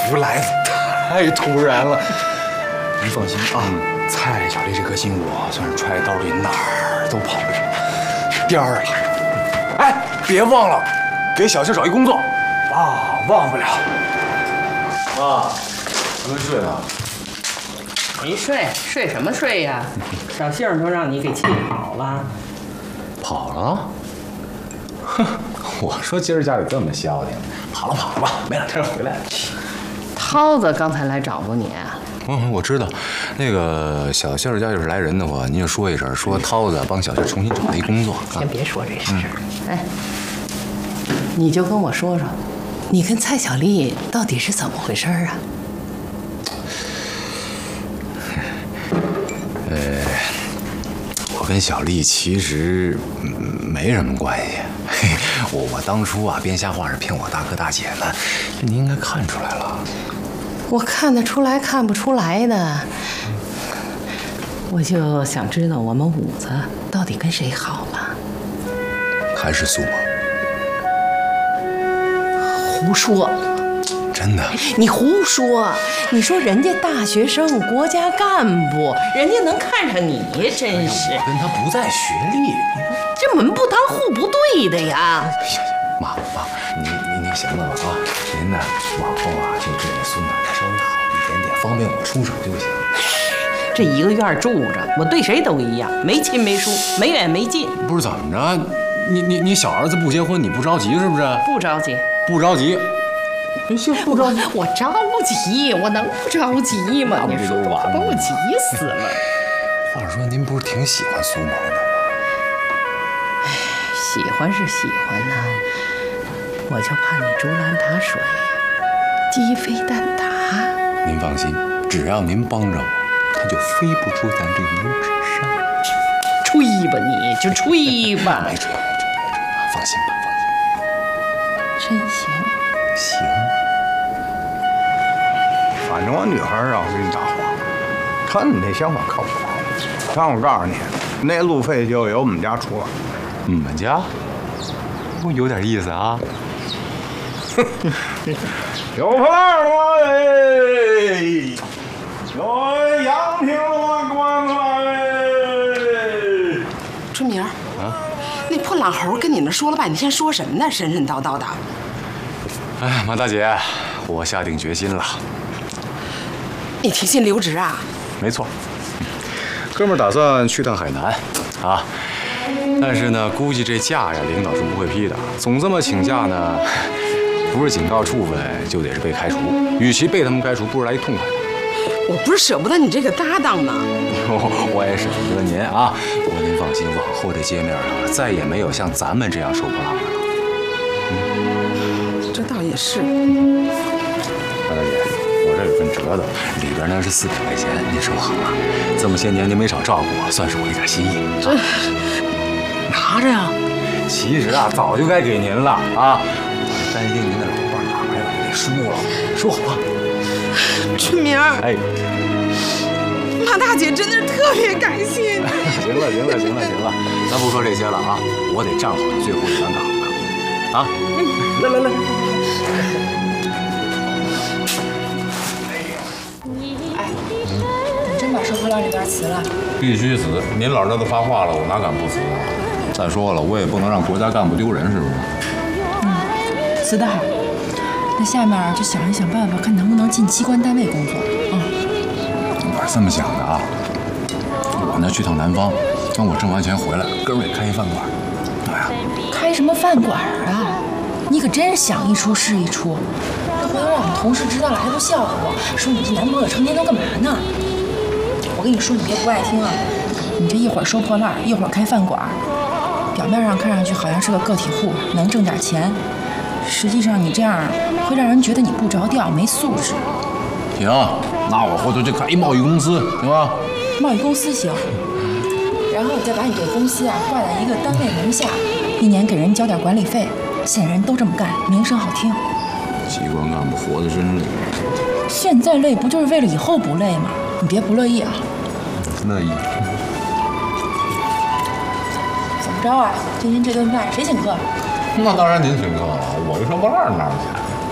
福来的太突然了。您放心啊，蔡小丽这颗心我算是揣兜里，哪儿都跑不了边儿了。哎，别忘了给小杏找一工作啊，忘不了。 妈，还没睡呢。 没睡，睡什么睡呀？小杏儿都让你给气跑了。 跑了？哼，我说今儿家里这么消停，跑了，没两天回来了。 涛子刚才来找过你啊？ 我知道，那个小杏儿家要是来人的话，您就说一声，说涛子帮小杏儿重新找了一工作。 先别说这事儿，哎，你就跟我说说，你跟蔡小丽到底是怎么回事啊？ 我跟小丽其实没什么关系。我当初啊编瞎话是骗我大哥大姐呢，您应该看出来了。 我看得出来，看不出来的。我就想知道我们五子到底跟谁好了。 还是苏萌？ 胡说！ 真的？ 你胡说！你说人家大学生、国家干部，人家能看上你，真是。 我跟他不在学历， 这门不当户不对的呀！ 妈，您行了吧啊？您呢，往后啊就对那孙女稍微好一点点，方便我出手就行。 这一个院住着，我对谁都一样，没亲没疏，没远没近。 不是怎么着？你小儿子不结婚，你不着急是不是？ 不着急， 不着急。行，不着急。 我着急，我能不着急吗？你说我把我急死了。 话说您不是挺喜欢苏萌的吗？ 喜欢是喜欢呐，我就怕你竹篮打水，鸡飞蛋打。 您放心，只要您帮着我，他就飞不出咱这一指山。 吹吧你就吹吧。 没吹，放心吧， 真行。 行。 反正我女孩啊，我跟你搭话，看你这想法靠不靠谱。让我告诉你，那路费就由我们家出了。 你们家？不有点意思啊？ 有破烂了哎，有羊皮了光了哎。 春明啊，那破懒猴跟你那说了半天，说什么呢？神神叨叨的。 哎，马大姐，我下定决心了。 你提薪留职啊？ 没错，哥们儿打算去趟海南，啊，但是呢，估计这假呀，领导是不会批的。总这么请假呢，不是警告处分，就得是被开除。与其被他们开除，不如来一痛快。 我不是舍不得你这个搭档呢。 我也舍不得您啊。不过您放心，往后这街面啊，再也没有像咱们这样收破烂的了。 这倒也是。 马大姐，我这有份折子，里边呢是400块钱，您收好了。这么些年您没少照顾我，算是我一点心意。 这拿着呀。 其实啊，早就该给您了啊。我是担心您的老伴哪回来给输了，收好了。 春明， 哎， 马大姐真的是特别感谢你。 行了，咱不说这些了啊，我得站好这最后一杆岗子啊。来。 哎，你真把收破烂这段辞了？ 必须辞！您老这都发话了，我哪敢不辞啊？再说了，我也不能让国家干部丢人，是不是？ 辞得好。那下面就想办法，看能不能进机关单位工作啊。 我是这么想的啊，我呢去趟南方，等我挣完钱回来，哥们儿也开一饭馆，怎么样？ 开什么饭馆啊？你可真是想一出是一出。这回头让我们同事知道了，还不笑话我，说你这男朋友成天都干嘛呢？我跟你说，你别不爱听啊。你这一会儿收破烂，一会儿开饭馆，表面上看上去好像是个个体户，能挣点钱，实际上你这样会让人觉得你不着调，没素质。 行，那我回头就开一贸易公司，行吧？ 贸易公司行，然后我再把你这公司啊挂在一个单位名下，一年给人交点管理费，现在人都这么干，名声好听。 机关干部活得真累。 现在累不就是为了以后不累吗？你别不乐意啊。 乐意。 怎么着啊？今天这顿饭谁请客？ 那当然您请客了，我一收破烂哪有钱？